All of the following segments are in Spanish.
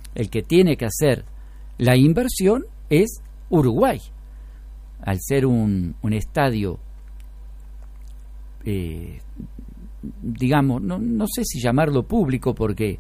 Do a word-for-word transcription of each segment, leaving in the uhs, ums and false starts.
el que tiene que hacer la inversión es Uruguay, al ser un, un estadio, eh, digamos, no, no sé si llamarlo público, porque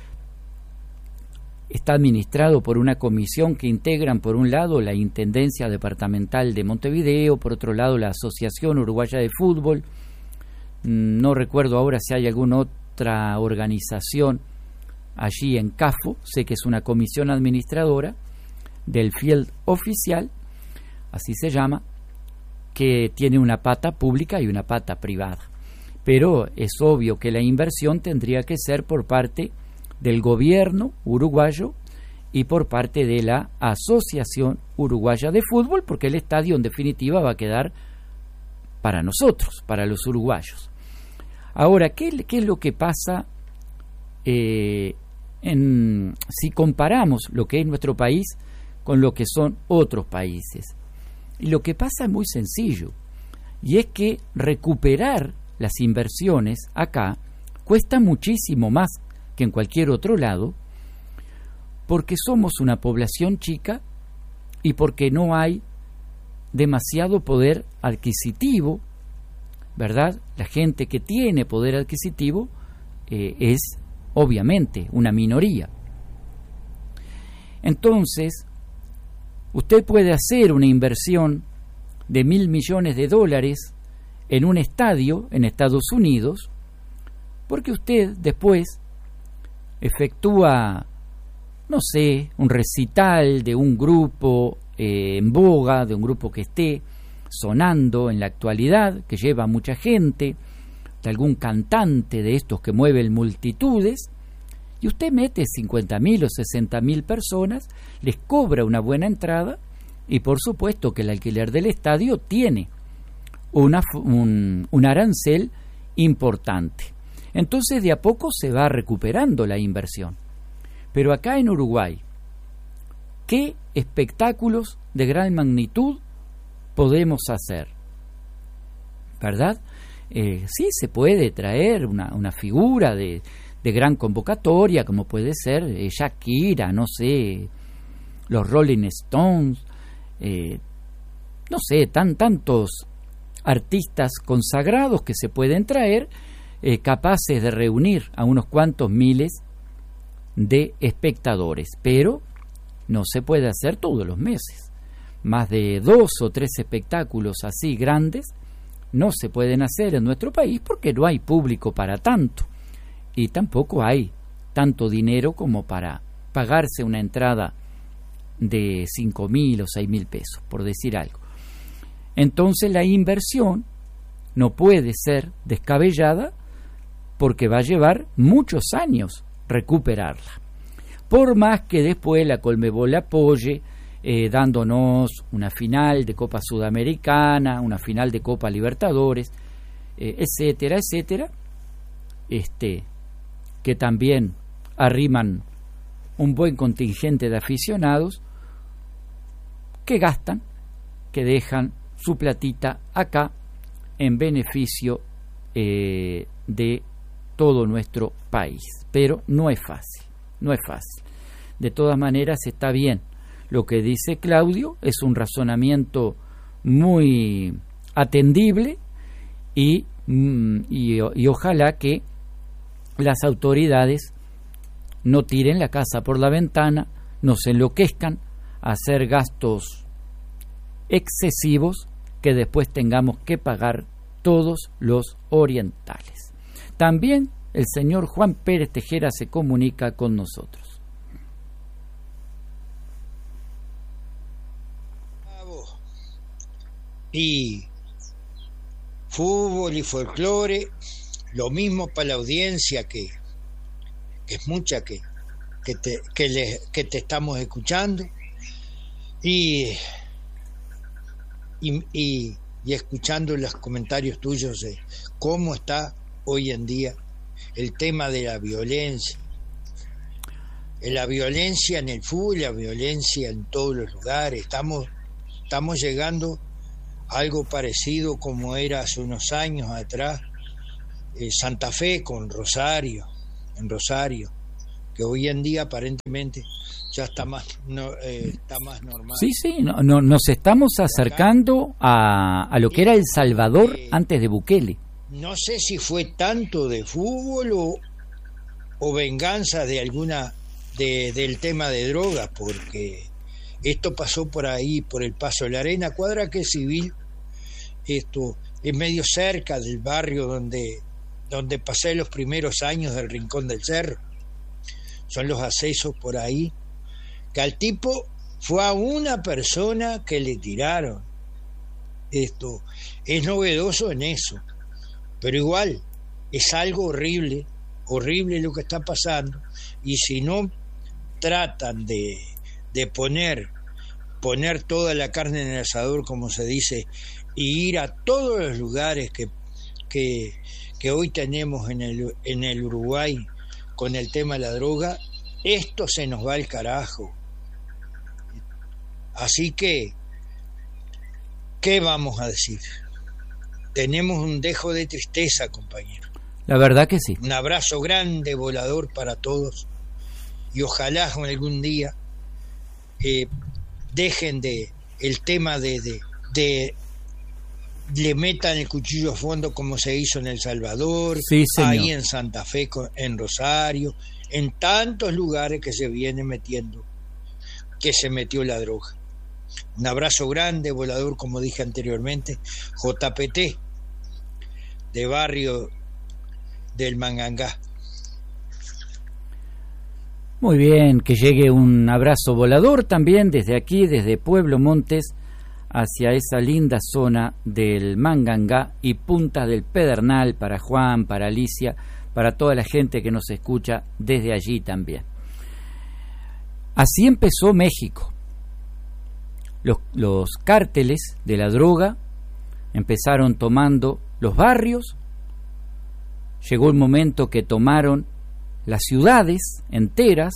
está administrado por una comisión que integran, por un lado, la Intendencia Departamental de Montevideo, por otro lado, la Asociación Uruguaya de Fútbol. No recuerdo ahora si hay alguna otra organización allí en CAFO. Sé que es una comisión administradora del Field Oficial, así se llama, que tiene una pata pública y una pata privada. Pero es obvio que la inversión tendría que ser por parte del gobierno uruguayo y por parte de la Asociación Uruguaya de Fútbol, porque el estadio en definitiva va a quedar para nosotros, para los uruguayos. Ahora, ¿qué, qué es lo que pasa eh, en, si comparamos lo que es nuestro país con lo que son otros países? Y lo que pasa es muy sencillo, y es que recuperar las inversiones acá cuesta muchísimo más que en cualquier otro lado, porque somos una población chica y porque no hay demasiado poder adquisitivo, ¿verdad? La gente que tiene poder adquisitivo eh, es obviamente una minoría. Entonces, usted puede hacer una inversión de mil millones de dólares en un estadio en Estados Unidos, porque usted después efectúa, no sé, un recital de un grupo eh, en boga, de un grupo que esté sonando en la actualidad, que lleva mucha gente, de algún cantante de estos que mueven multitudes, y usted mete cincuenta mil o sesenta mil personas, les cobra una buena entrada, y por supuesto que el alquiler del estadio tiene una, un, un arancel importante. Entonces de a poco se va recuperando la inversión. Pero acá en Uruguay, ¿qué espectáculos de gran magnitud podemos hacer? ¿Verdad? Eh, sí se puede traer una, una figura de, de gran convocatoria, como puede ser eh, Shakira, no sé, los Rolling Stones, eh, no sé, tan tantos artistas consagrados que se pueden traer, eh, capaces de reunir a unos cuantos miles de espectadores, pero no se puede hacer todos los meses. Más de dos o tres espectáculos así grandes no se pueden hacer en nuestro país porque no hay público para tanto y tampoco hay tanto dinero como para pagarse una entrada de cinco mil o seis mil pesos, por decir algo. Entonces la inversión no puede ser descabellada porque va a llevar muchos años recuperarla. Por más que después la Conmebol apoye, eh, dándonos una final de Copa Sudamericana, una final de Copa Libertadores, eh, etcétera, etcétera, este, que también arriman un buen contingente de aficionados que gastan, que dejan su platita acá en beneficio eh, de todo nuestro país. Pero no es fácil, no es fácil. De todas maneras está bien. Lo que dice Claudio es un razonamiento muy atendible y, y, y ojalá que las autoridades no tiren la casa por la ventana, no se enloquezcan a hacer gastos excesivos que después tengamos que pagar todos los orientales. También el señor Juan Pérez Tejera se comunica con nosotros. Y fútbol y folclore, lo mismo para la audiencia que, que es mucha que, que, te, que, le, que te estamos escuchando y, y, y, y escuchando los comentarios tuyos de cómo está hoy en día el tema de la violencia, la violencia en el fútbol, la violencia en todos los lugares. Estamos, estamos llegando a algo parecido como era hace unos años atrás eh, Santa Fe con Rosario, en Rosario, que hoy en día aparentemente ya está más no, eh, está más normal. Sí, sí, no, no, nos estamos acercando a, a lo que era El Salvador eh, antes de Bukele. No sé si fue tanto de fútbol o, o venganza de alguna de, del tema de drogas, porque esto pasó por ahí, por el Paso de la Arena, cuadra que es civil, esto es medio cerca del barrio donde, donde pasé los primeros años del Rincón del Cerro. Son los accesos por ahí, que al tipo fue a una persona que le tiraron. Esto es novedoso en eso, pero igual es algo horrible, horrible lo que está pasando, y si no tratan de, de poner, poner toda la carne en el asador, como se dice, y ir a todos los lugares que, que, que hoy tenemos en el, en el Uruguay con el tema de la droga, esto se nos va al carajo. Así que, ¿qué vamos a decir? Tenemos un dejo de tristeza, compañero. La verdad que sí. Un abrazo grande, volador, para todos, y ojalá algún día eh, dejen de el tema de, de, de le metan el cuchillo a fondo como se hizo en El Salvador, sí, ahí en Santa Fe, en Rosario, en tantos lugares que se viene metiendo, que se metió la droga. Un abrazo grande, volador, como dije anteriormente, J P T, de barrio del Mangangá. Muy bien, que llegue un abrazo volador también desde aquí, desde Pueblo Montes, hacia esa linda zona del Mangangá y Punta del Pedernal, para Juan, para Alicia, para toda la gente que nos escucha desde allí también. Así empezó México. Los, los cárteles de la droga empezaron tomando los barrios, llegó el momento que tomaron las ciudades enteras,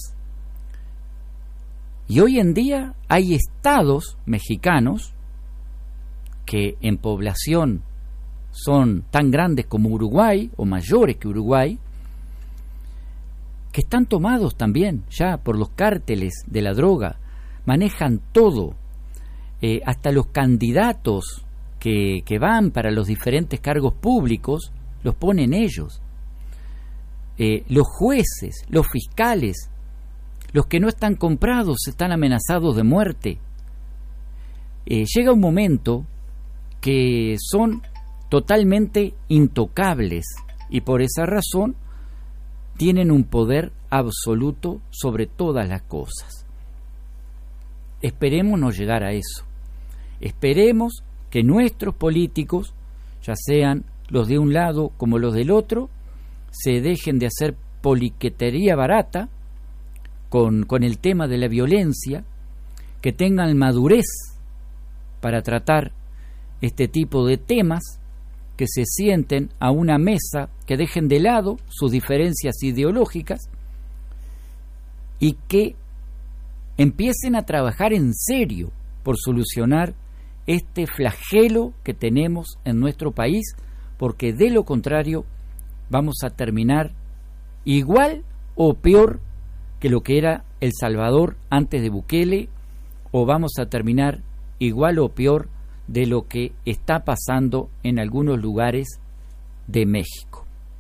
y hoy en día hay estados mexicanos que en población son tan grandes como Uruguay o mayores que Uruguay, que están tomados también ya por los cárteles de la droga, manejan todo, eh, hasta los candidatos que, que van para los diferentes cargos públicos los ponen ellos. Eh, los jueces, los fiscales, los que no están comprados están amenazados de muerte. Eh, llega un momento que son totalmente intocables y por esa razón tienen un poder absoluto sobre todas las cosas. Esperemos no llegar a eso. Esperemos que nuestros políticos, ya sean los de un lado como los del otro, se dejen de hacer poliquetería barata con, con el tema de la violencia, que tengan madurez para tratar este tipo de temas, que se sienten a una mesa, que dejen de lado sus diferencias ideológicas y que empiecen a trabajar en serio por solucionar este flagelo que tenemos en nuestro país, porque de lo contrario vamos a terminar igual o peor que lo que era El Salvador antes de Bukele, o vamos a terminar igual o peor de lo que está pasando en algunos lugares de México,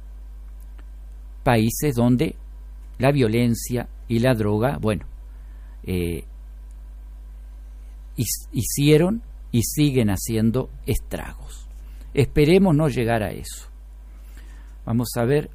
países donde la violencia y la droga, bueno, eh, hicieron y siguen haciendo estragos. Esperemos no llegar a eso. Vamos a ver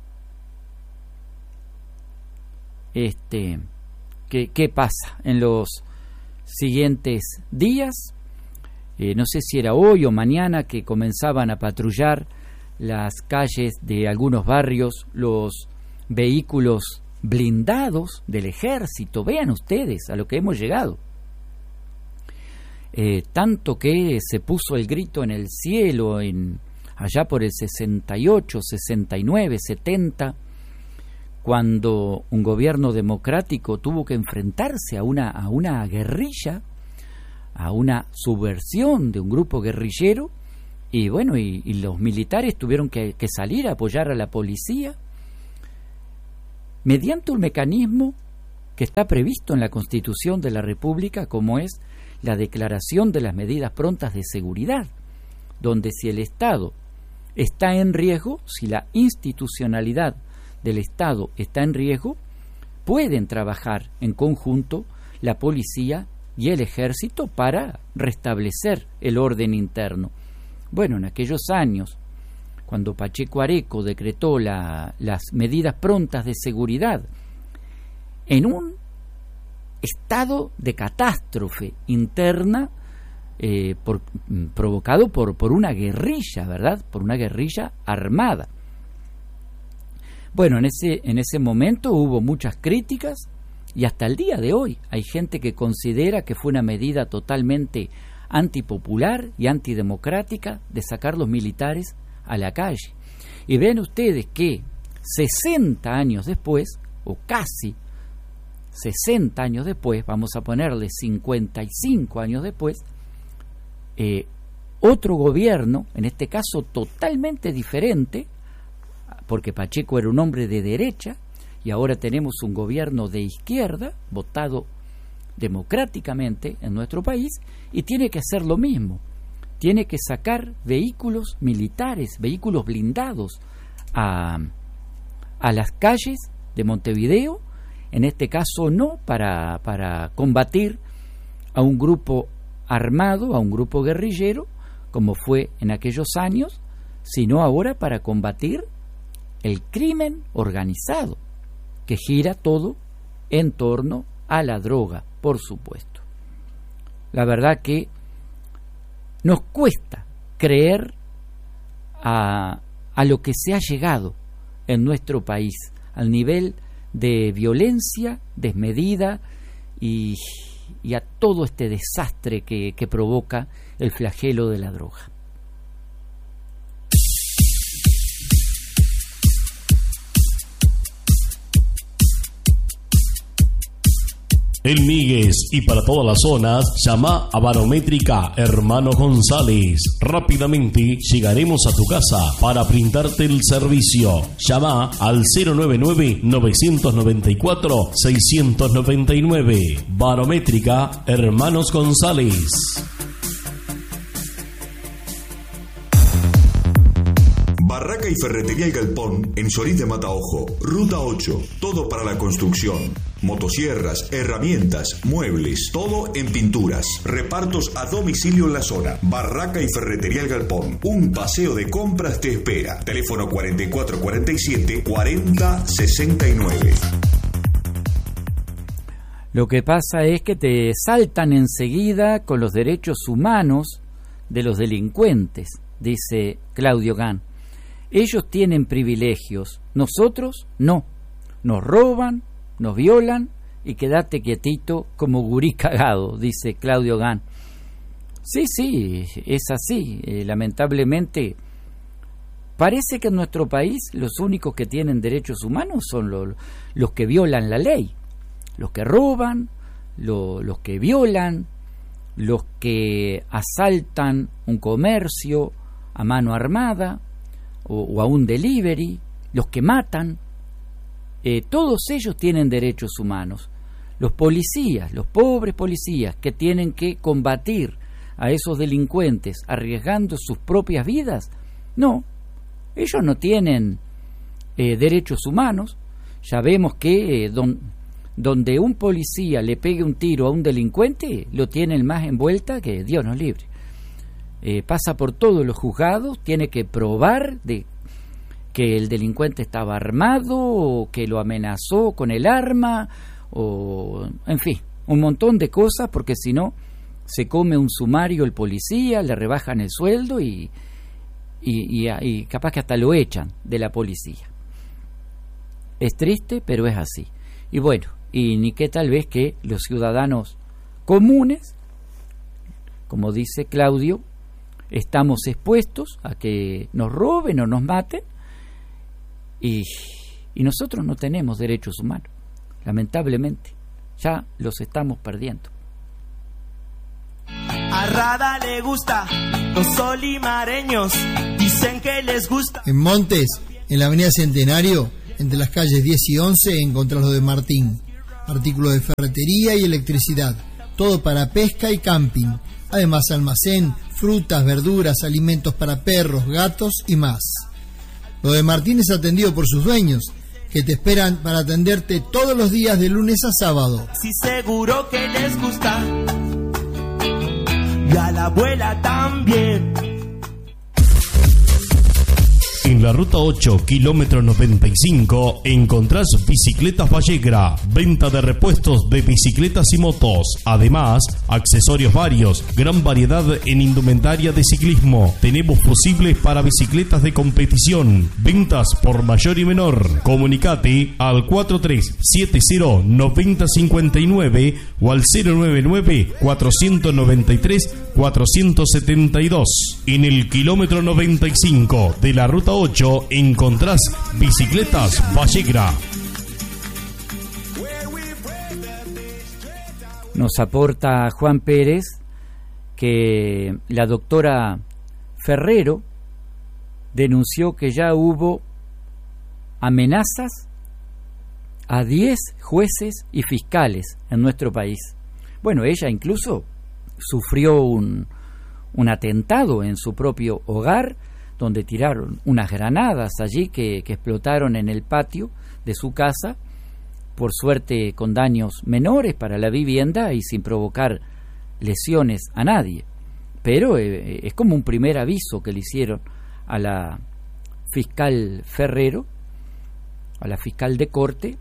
este qué, qué pasa en los siguientes días. Eh, no sé si era hoy o mañana que comenzaban a patrullar las calles de algunos barrios los vehículos blindados del ejército. Vean ustedes a lo que hemos llegado. Eh, tanto que se puso el grito en el cielo en allá por el sesenta y ocho, sesenta y nueve, setenta, cuando un gobierno democrático tuvo que enfrentarse a una, a una guerrilla, a una subversión de un grupo guerrillero, y bueno, y, y los militares tuvieron que, que salir a apoyar a la policía, mediante un mecanismo que está previsto en la Constitución de la República, como es la declaración de las medidas prontas de seguridad, donde si el Estado está en riesgo, si la institucionalidad del Estado está en riesgo, pueden trabajar en conjunto la policía y el ejército para restablecer el orden interno. Bueno, en aquellos años, cuando Pacheco Areco decretó la, las medidas prontas de seguridad, en un estado de catástrofe interna eh, por, provocado por, por una guerrilla, ¿verdad? Por una guerrilla armada. Bueno, en ese, en ese momento hubo muchas críticas y hasta el día de hoy hay gente que considera que fue una medida totalmente antipopular y antidemocrática de sacar los militares a la calle. Y ven ustedes que sesenta años después, o casi sesenta años después, vamos a ponerle cincuenta y cinco años después, eh, otro gobierno, en este caso totalmente diferente, porque Pacheco era un hombre de derecha y ahora tenemos un gobierno de izquierda, votado democráticamente en nuestro país, y tiene que hacer lo mismo. Tiene que sacar vehículos militares, vehículos blindados a, a las calles de Montevideo, en este caso no para, para combatir a un grupo armado, a un grupo guerrillero, como fue en aquellos años, sino ahora para combatir el crimen organizado, que gira todo en torno a la droga, por supuesto. La verdad que nos cuesta creer a, a lo que se ha llegado en nuestro país, al nivel de violencia desmedida y, y a todo este desastre que, que provoca el flagelo de la droga. En Míguez y para todas las zonas, llama a Barométrica Hermano González. Rápidamente llegaremos a tu casa para brindarte el servicio. Llama al cero nueve nueve, nueve nueve cuatro, seis nueve nueve. Barométrica Hermanos González. Barraca y Ferretería El Galpón en Solís de Mataojo, Ruta ocho, todo para la construcción. Motosierras, herramientas, muebles, todo en pinturas. Repartos a domicilio en la zona. Barraca y Ferretería El Galpón. Un paseo de compras te espera. Teléfono cuarenta y cuatro cuarenta y siete, cuarenta sesenta y nueve. Lo que pasa es que te saltan enseguida con los derechos humanos de los delincuentes, dice Claudio Gán. Ellos tienen privilegios, nosotros no. Nos roban, nos violan y quédate quietito como gurí cagado, dice Claudio Gán. Sí, sí, es así. Eh, lamentablemente, parece que en nuestro país los únicos que tienen derechos humanos son los, los que violan la ley, los que roban, lo, los que violan, los que asaltan un comercio a mano armada, O, o a un delivery, los que matan, eh, todos ellos tienen derechos humanos. Los policías, los pobres policías que tienen que combatir a esos delincuentes arriesgando sus propias vidas, no, ellos no tienen eh, derechos humanos. Ya vemos que eh, don, donde un policía le pegue un tiro a un delincuente, lo tienen más envuelta que Dios nos libre. Eh, pasa por todos los juzgados, tiene que probar de que el delincuente estaba armado o que lo amenazó con el arma, o en fin, un montón de cosas, porque si no se come un sumario el policía, le rebajan el sueldo y, y, y, y capaz que hasta lo echan de la policía. Es triste, pero es así. Y bueno, y ni qué tal vez que los ciudadanos comunes, como dice Claudio, estamos expuestos a que nos roben o nos maten y, y nosotros no tenemos derechos humanos, lamentablemente, ya los estamos perdiendo. A Rada le gusta, los solimareños dicen que les gusta. En Montes, en la avenida Centenario, Entre las calles diez y once encontrás lo de Martín. Artículos de ferretería y electricidad. Todo para pesca y camping. Además, almacén, frutas, verduras, alimentos para perros, gatos y más. Lo de Martín es atendido por sus dueños, que te esperan para atenderte todos los días de lunes a sábado. Sí, seguro que les gusta. Y a la abuela también. En la ruta ocho, kilómetro noventa y cinco, encontrás Bicicletas Vallegra, venta de repuestos de bicicletas y motos. Además, accesorios varios, gran variedad en indumentaria de ciclismo. Tenemos fusibles para bicicletas de competición. Ventas por mayor y menor. Comunicate al cuatro tres siete cero nueve cero cinco nueve o al cero nueve nueve cuatro nueve tres cuatro siete dos. En el kilómetro noventa y cinco de la ruta ocho encontrás Bicicletas Vallegra. Nos aporta Juan Pérez que la doctora Ferrero denunció que ya hubo amenazas a diez jueces y fiscales en nuestro país. Bueno, ella incluso sufrió un, un atentado en su propio hogar, donde tiraron unas granadas allí que, que explotaron en el patio de su casa, por suerte con daños menores para la vivienda y sin provocar lesiones a nadie. Pero eh, es como un primer aviso que le hicieron a la fiscal Ferrero, a la fiscal de corte,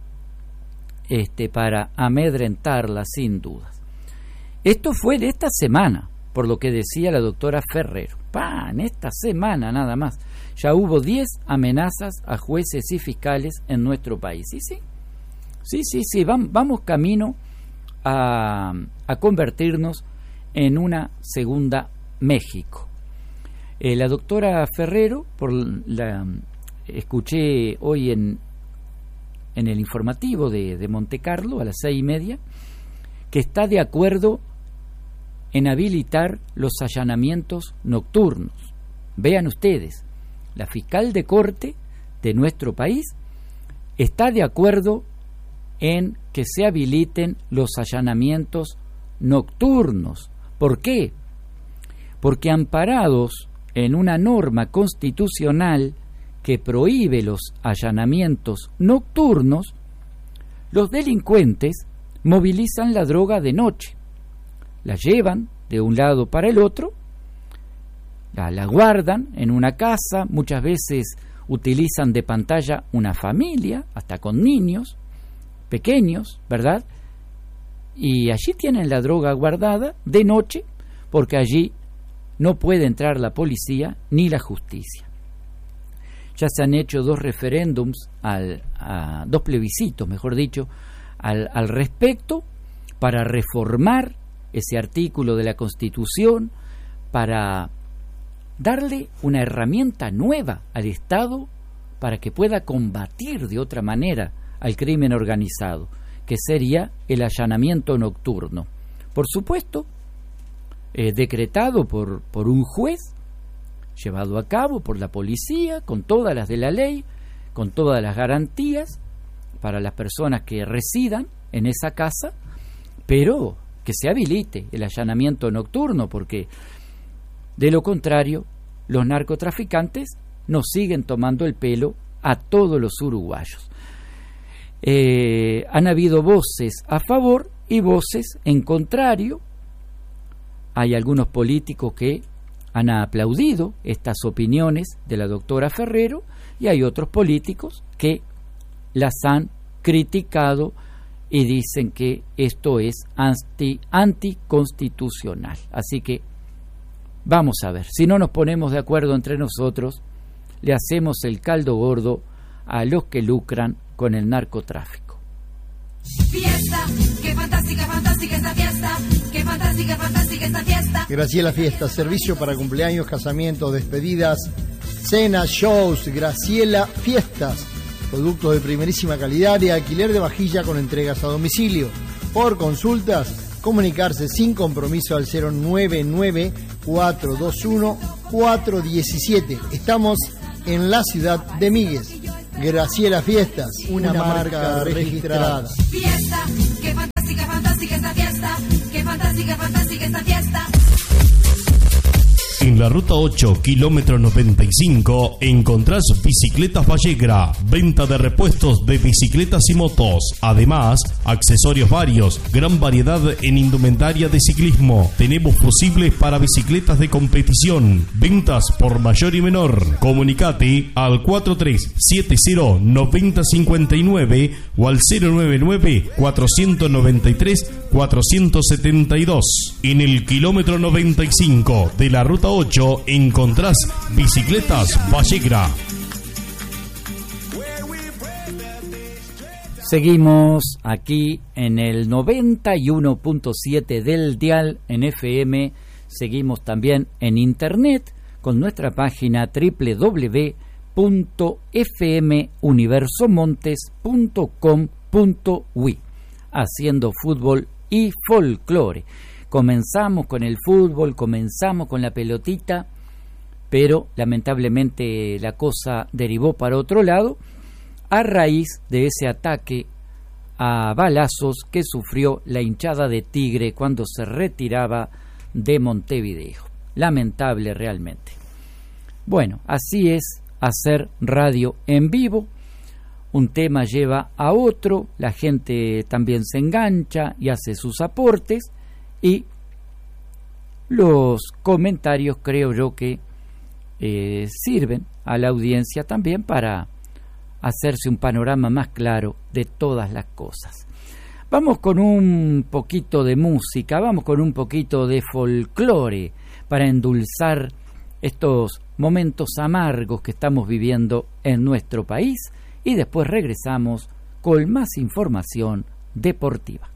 este, para amedrentarla sin dudas. Esto fue de esta semana, por lo que decía la doctora Ferrero. ¡Pah! En esta semana nada más ya hubo diez amenazas a jueces y fiscales en nuestro país. ¿Sí, sí? Sí, sí, sí, vamos, vamos camino a, a convertirnos en una segunda México. Eh, la doctora Ferrero, por la escuché hoy en, en el informativo de, de Monte Carlo a las seis y media, que está de acuerdo en habilitar los allanamientos nocturnos. Vean ustedes, la fiscal de corte de nuestro país está de acuerdo en que se habiliten los allanamientos nocturnos. ¿Por qué? Porque amparados en una norma constitucional que prohíbe los allanamientos nocturnos, los delincuentes movilizan la droga de noche, la llevan de un lado para el otro, la, la guardan en una casa, muchas veces utilizan de pantalla una familia, hasta con niños pequeños, ¿verdad? Y allí tienen la droga guardada de noche, porque allí no puede entrar la policía ni la justicia. Ya se han hecho dos referéndums, al, a, dos plebiscitos, mejor dicho, al, al respecto, para reformar ese artículo de la Constitución, para darle una herramienta nueva al Estado para que pueda combatir de otra manera al crimen organizado, que sería el allanamiento nocturno. Por supuesto, eh, decretado por, por un juez, llevado a cabo por la policía, con todas las de la ley, con todas las garantías para las personas que residan en esa casa, pero que se habilite el allanamiento nocturno, porque de lo contrario los narcotraficantes nos siguen tomando el pelo a todos los uruguayos. Eh, han habido voces a favor y voces en contrario. Hay algunos políticos que han aplaudido estas opiniones de la doctora Ferrero y hay otros políticos que las han criticado y dicen que esto es anti, anticonstitucional. Así que vamos a ver, si no nos ponemos de acuerdo entre nosotros, le hacemos el caldo gordo a los que lucran con el narcotráfico. Fiesta, qué fantástica, fantástica esta fiesta, qué fantástica, fantástica esta fiesta. Graciela Fiesta, servicio para cumpleaños, casamientos, despedidas, cenas, shows. Graciela Fiestas, productos de primerísima calidad y alquiler de vajilla con entregas a domicilio. Por consultas, comunicarse sin compromiso al cero nueve nueve cuatro dos uno cuatro uno siete. Estamos en la ciudad de Míguez. Graciela Fiestas, una, una marca registrada. Fiesta, qué fantástica, fantástica esta fiesta. Qué fantástica, fantástica esta fiesta. En la ruta ocho, kilómetro noventa y cinco, encontrás Bicicletas Vallegra, venta de repuestos de bicicletas y motos. Además, accesorios varios, gran variedad en indumentaria de ciclismo. Tenemos fusibles para bicicletas de competición. Ventas por mayor y menor. Comunicate al cuatro tres siete cero nueve cero cinco nueve o al cero nueve nueve cuatro nueve tres cuatro siete dos. En el kilómetro noventa y cinco de la ruta ocho encontrás Bicicletas Vallegra. Seguimos aquí en el noventa y uno punto siete del dial en F M. Seguimos también en internet con nuestra página doble u doble u doble u punto f m universomontes punto com punto uy, haciendo fútbol y folclore. Comenzamos con el fútbol, comenzamos con la pelotita, pero lamentablemente la cosa derivó para otro lado a raíz de ese ataque a balazos que sufrió la hinchada de Tigre cuando se retiraba de Montevideo. Lamentable realmente. Bueno, así es hacer radio en vivo. Un tema lleva a otro, la gente también se engancha y hace sus aportes, y los comentarios creo yo que eh, sirven a la audiencia también para hacerse un panorama más claro de todas las cosas. Vamos con un poquito de música, vamos con un poquito de folclore para endulzar estos momentos amargos que estamos viviendo en nuestro país, y después regresamos con más información deportiva.